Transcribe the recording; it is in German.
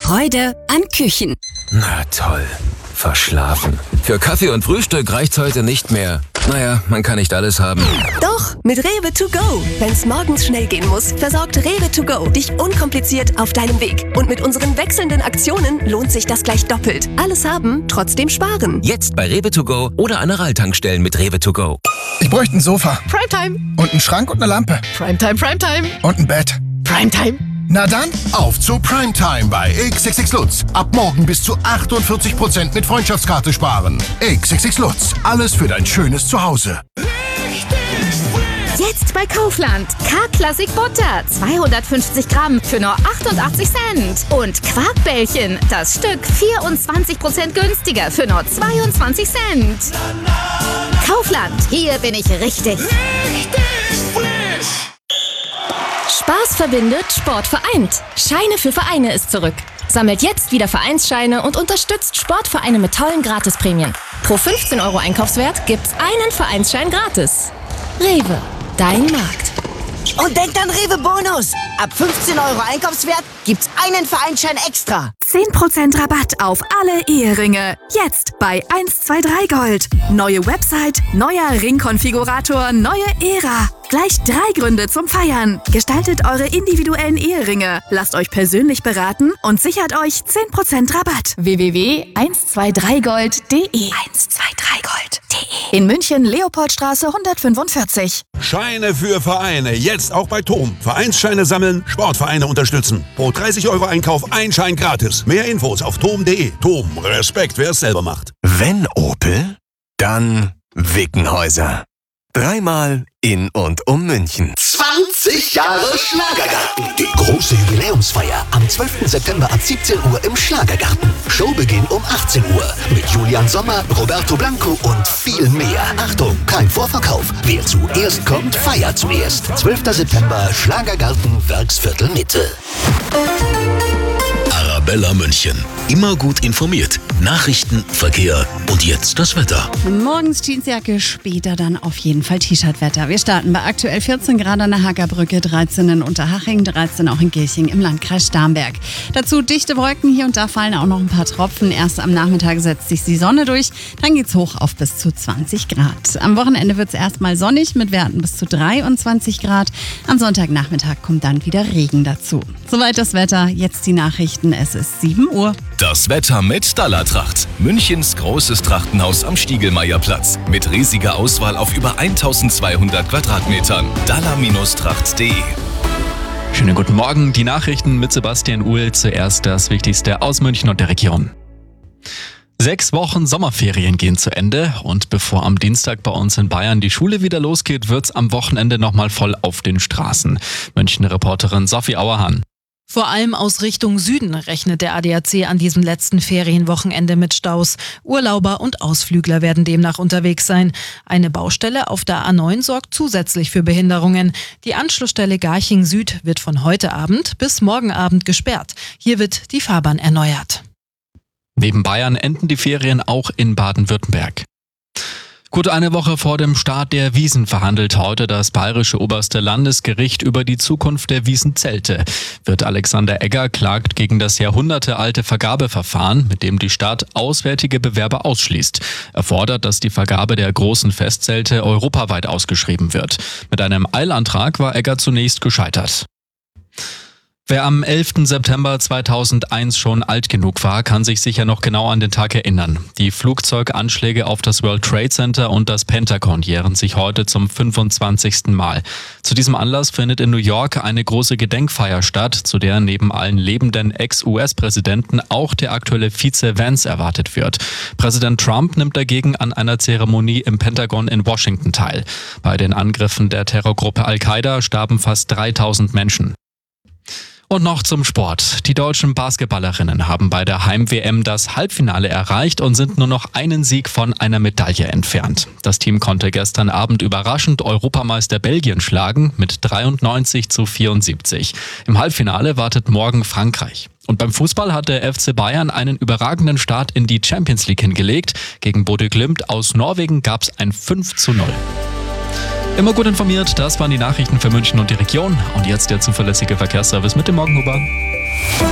Freude an Küchen. Na toll. Verschlafen. Für Kaffee und Frühstück reicht's heute nicht mehr. Naja, man kann nicht alles haben. Doch, mit Rewe to go. Wenn's morgens schnell gehen muss, versorgt Rewe to go dich unkompliziert auf deinem Weg. Und mit unseren wechselnden Aktionen lohnt sich das gleich doppelt. Alles haben, trotzdem sparen. Jetzt bei Rewe to go oder an Aral-Tankstellen mit Rewe to go. Ich bräuchte ein Sofa. Primetime. Und einen Schrank und eine Lampe. Primetime, Primetime. Und ein Bett. Primetime. Na dann, auf zu Primetime bei XXX Lutz. Ab morgen bis zu 48% mit Freundschaftskarte sparen. XXX Lutz. Alles für dein schönes Zuhause. Jetzt bei Kaufland. K-Klassik Butter. 250 Gramm für nur 88 Cent. Und Quarkbällchen. Das Stück 24% günstiger für nur 22 Cent. Kaufland. Hier bin ich richtig. Spaß verbindet, Sport vereint. Scheine für Vereine ist zurück. Sammelt jetzt wieder Vereinsscheine und unterstützt Sportvereine mit tollen Gratisprämien. Pro 15 € Einkaufswert gibt's einen Vereinsschein gratis. Rewe, dein Markt. Und denkt an Rewe Bonus. Ab 15 € Einkaufswert gibt's einen Vereinsschein extra. 10% Rabatt auf alle Eheringe. Jetzt bei 123 Gold. Neue Website, neuer Ringkonfigurator, neue Ära. Gleich 3 Gründe zum Feiern. Gestaltet eure individuellen Eheringe. Lasst euch persönlich beraten und sichert euch 10% Rabatt. www.123gold.de 123gold.de In München, Leopoldstraße 145. Scheine für Vereine. Jetzt auch bei TOM. Vereinsscheine sammeln, Sportvereine unterstützen. Pro 30 € Einkauf ein Schein gratis. Mehr Infos auf tom.de. TOM. Respekt, wer es selber macht. Wenn Opel, dann Wickenhäuser. 3-mal in und um München. 20 Jahre Schlagergarten. Die große Jubiläumsfeier am 12. September ab 17 Uhr im Schlagergarten. Showbeginn um 18 Uhr mit Julian Sommer, Roberto Blanco und viel mehr. Achtung, kein Vorverkauf. Wer zuerst kommt, feiert zuerst. 12. September, Schlagergarten, Werksviertel Mitte. Arabella München. Immer gut informiert. Nachrichten, Verkehr und jetzt das Wetter. Morgens Jeansjacke, später dann auf jeden Fall T-Shirt-Wetter. Wir starten bei aktuell 14 Grad an der Hackerbrücke, 13 in Unterhaching, 13 auch in Gilching im Landkreis Starnberg. Dazu dichte Wolken, hier und da fallen auch noch ein paar Tropfen. Erst am Nachmittag setzt sich die Sonne durch, dann geht's hoch auf bis zu 20 Grad. Am Wochenende wird's erstmal sonnig mit Werten bis zu 23 Grad. Am Sonntagnachmittag kommt dann wieder Regen dazu. Soweit das Wetter, jetzt die Nachrichten, es ist 7 Uhr. Das Wetter mit Dallertracht. Münchens großes Trachtenhaus am Stiegelmeierplatz. Mit riesiger Auswahl auf über 1200 Quadratmetern. Daller-tracht.de. Schönen guten Morgen, die Nachrichten mit Sebastian Uhl. Zuerst das Wichtigste aus München und der Region. 6 Wochen Sommerferien gehen zu Ende und bevor am Dienstag bei uns in Bayern die Schule wieder losgeht, wird's am Wochenende nochmal voll auf den Straßen. München-Reporterin Sophie Auerhahn. Vor allem aus Richtung Süden rechnet der ADAC an diesem letzten Ferienwochenende mit Staus. Urlauber und Ausflügler werden demnach unterwegs sein. Eine Baustelle auf der A9 sorgt zusätzlich für Behinderungen. Die Anschlussstelle Garching Süd wird von heute Abend bis morgen Abend gesperrt. Hier wird die Fahrbahn erneuert. Neben Bayern enden die Ferien auch in Baden-Württemberg. Gut eine Woche vor dem Start der Wiesn verhandelt heute das Bayerische Oberste Landesgericht über die Zukunft der Wiesenzelte. Wirt Alexander Egger klagt gegen das jahrhundertealte Vergabeverfahren, mit dem die Stadt auswärtige Bewerber ausschließt. Er fordert, dass die Vergabe der großen Festzelte europaweit ausgeschrieben wird. Mit einem Eilantrag war Egger zunächst gescheitert. Wer am 11. September 2001 schon alt genug war, kann sich sicher noch genau an den Tag erinnern. Die Flugzeuganschläge auf das World Trade Center und das Pentagon jähren sich heute zum 25. Mal. Zu diesem Anlass findet in New York eine große Gedenkfeier statt, zu der neben allen lebenden Ex-US-Präsidenten auch der aktuelle Vize Vance erwartet wird. Präsident Trump nimmt dagegen an einer Zeremonie im Pentagon in Washington teil. Bei den Angriffen der Terrorgruppe Al-Qaida starben fast 3000 Menschen. Und noch zum Sport. Die deutschen Basketballerinnen haben bei der Heim-WM das Halbfinale erreicht und sind nur noch einen Sieg von einer Medaille entfernt. Das Team konnte gestern Abend überraschend Europameister Belgien schlagen mit 93-74. Im Halbfinale wartet morgen Frankreich. Und beim Fußball hat der FC Bayern einen überragenden Start in die Champions League hingelegt. Gegen Bodø Glimt aus Norwegen gab es ein 5:0. Immer gut informiert, das waren die Nachrichten für München und die Region. Und jetzt der zuverlässige Verkehrsservice mit dem Morgenhuber.